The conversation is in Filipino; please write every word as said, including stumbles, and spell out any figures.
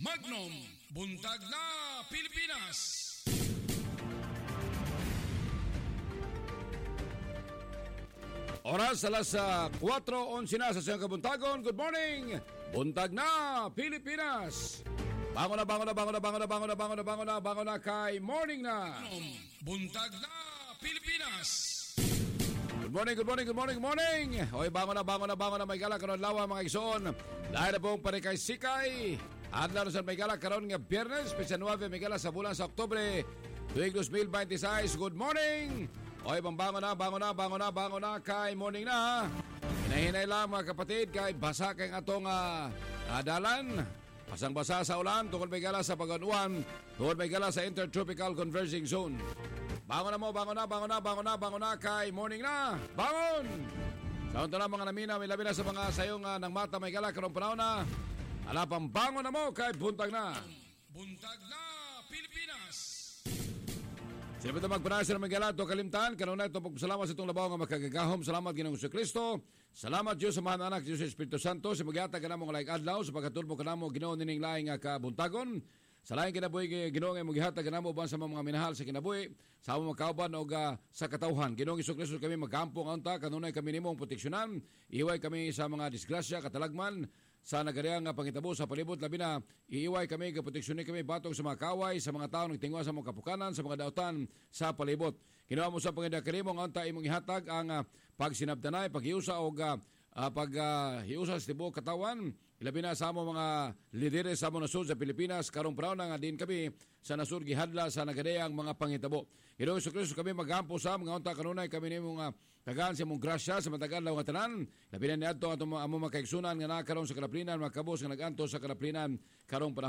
Magnum, Buntag na Pilipinas. Oras alas kwatro onse na sa siyang kabuntagon. Good morning, Buntag na Pilipinas. Bangon na, bangon na, bangon na, bangon na, bangon na, bangon na, bangon na, bangon na kay morning na. Buntag na Pilipinas. Good morning, good morning, good morning, good morning. Hoy, bangon na, bangon na, bangon na, may gala karon lawa mga igsoon. Dahil na pong parikay sikay. Adlaw sa may gala karon nga Biyernes, Petsa nueve may gala sa bulan sa Oktubre tuig two thousand twenty-six. Good morning. Hoy, bangon na, bangon na, bangon na, bangon na kay morning na. Hinahinay lang mga kapatid kay basa kay atong uh, dalan. Basang-basa sa ulan, tungkol may gala sa pag-uwan, tungkol may gala sa Intertropical Converging Zone. Bangon na mo, bangon na, bangon na, bangon na, bangon na, kay morning na, bangon! Sa unto na mga namina, may labi na sa mga sayong uh, ng mata may gala, karong panahon na, alapang bangon na mo, kay buntag na. Buntag na, Pilipinas! Sila ito magpanayos sa mga gala, ito kalimtaan, kanuna ito pagpasalamat sa itong labaw nga makagagahom, salamat Ginoong Kristo, salamat Diyos sa mga anak, Diyos sa Espiritu Santo, sa magyata ka na mong laing adlaw, sa pagkatulpo ka na mo, Ginoon nining laing nga kabuntagon, sa laing kinabuhi, Ginoong ay magyata ka na mo, ban sa mga minahal sa kinabuhi, sa mga makauban o uh, sa katauhan, Ginoong Iso Kristo kami magkampo nga unta, kanunay kami nimong proteksyonan, iway kami sa mga disgrasya, katalagman, sa nagariang pangitabo sa palibot labi na iiway kami, kaproteksyonin kami batong sa mga kaway, sa mga tao nagtingwa sa mga kapukanan, sa mga dautan sa palibot. Ginawa mo sa pangidakari mo nga unta imong ihatag ang uh, pagsinabdanay, paghiusa o uh, uh, paghiusa uh, sa tibuok katawan, ilabi na sa mo mga lidere sa mo nasud sa Pilipinas, karong praw na nga din kami sa nasud gihadla sa nagariang mga pangitabo. Ginoong Hesus Kristo kami magampo sa mga unta kanunay kami nimo nga tagaan sa mong grasya sa matagal law nga tanan. Labi na niadto ato amo makaigsunan nga nakaron sa kalaplinan, makabos nga naganto sa kalaplinan karong panahon.